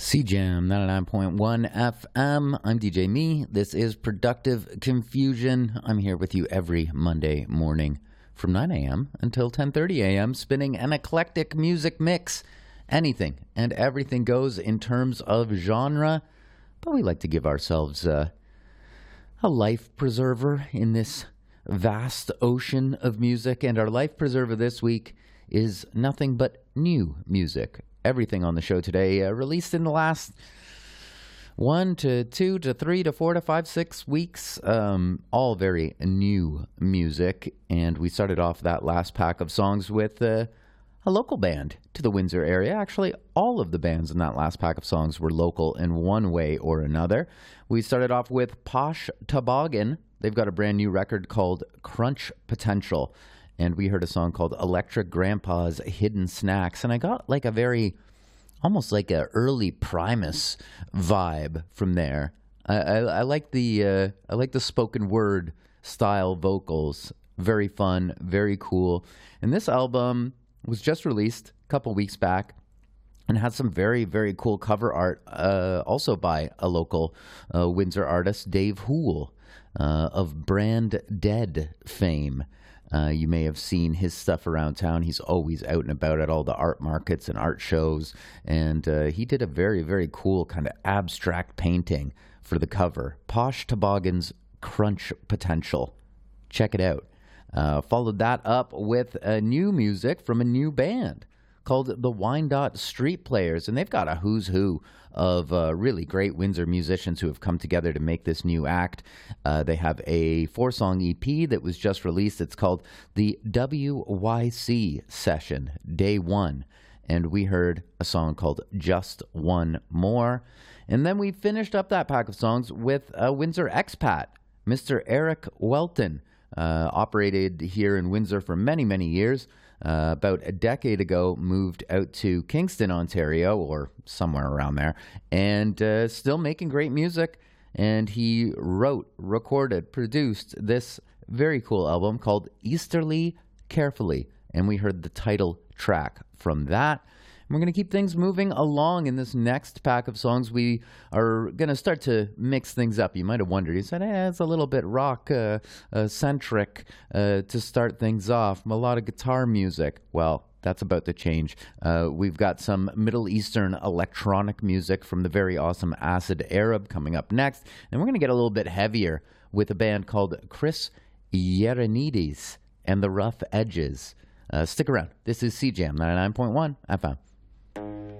CJAM 99.1 FM. I'm DJ Me. This is Productive Confusion. I'm here with you every Monday morning from 9 a.m. until 10:30 a.m. spinning an eclectic music mix. Anything and everything goes in terms of genre, but we like to give ourselves a life preserver in this vast ocean of music, and our life preserver this week is nothing but new music. Everything on the show today released in the last 1 to 2 to 3 to 4 to 5, 6 weeks, all very new music. And we started off that last pack of songs with a local band to the Windsor area. Actually, all of the bands in that last pack of songs were local in one way or another. We started off with Posh Toboggan. They've got a brand new record called Crunch Potential. And we heard a song called Electric Grandpa's Hidden Snacks. And I got like a very, almost like a early Primus vibe from there. I like the spoken word style vocals. Very fun, very cool. And this album was just released a couple weeks back and had some very, very cool cover art, also by a local Windsor artist, Dave Hoole, of Brand Dead fame. You may have seen his stuff around town. He's always out and about at all the art markets and art shows. And he did a very, very cool kind of abstract painting for the cover. Posh Toboggan's Crunch Potential. Check it out. Followed that up with new music from a new band called the Wyandotte Street Players. And they've got a who's who of really great Windsor musicians who have come together to make this new act. They have a 4-song EP that was just released. It's called the WYC Session, Day 1. And we heard a song called Just One More. And then we finished up that pack of songs with a Windsor expat, Mr. Eric Welton. Operated here in Windsor for many, many years. About a decade ago, moved out to Kingston, Ontario, or somewhere around there, and still making great music. And he wrote, recorded, produced this very cool album called Easterly Carefully. And we heard the title track from that. We're going to keep things moving along in this next pack of songs. We are going to start to mix things up. You might have wondered. You said, it's a little bit rock-centric to start things off. A lot of guitar music. Well, that's about to change. We've got some Middle Eastern electronic music from the very awesome Acid Arab coming up next. And we're going to get a little bit heavier with a band called Chris Yerenides and the Rough Edges. Stick around. This is CJAM 99.1 FM.